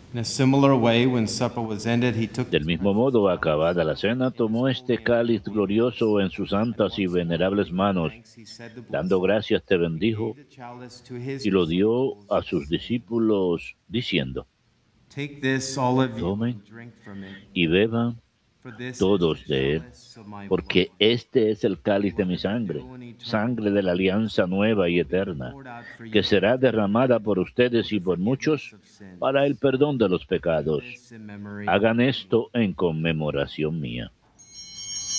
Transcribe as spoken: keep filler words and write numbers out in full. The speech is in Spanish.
In a similar way, when supper was ended, he took the Del mismo cup, modo, acabada la cena, tomó este cáliz glorioso en sus santas y venerables manos, thanks, he said the dando blessing, gracias te and gave bendijo the chalice to his y lo dio disciples, a sus saying, discípulos, diciendo, take this, all of you, tomen and drink from it, y beban for this is the todos de él, chalice of my blood, porque este es el cáliz de what mi is the sangre, new and eternal sangre de la covenant, alianza nueva y will be eterna, poured out for que you and será many derramada por for ustedes the y por forgiveness muchos of para sins. el perdón de los Do pecados. this in memory Hagan of me. esto en conmemoración mía.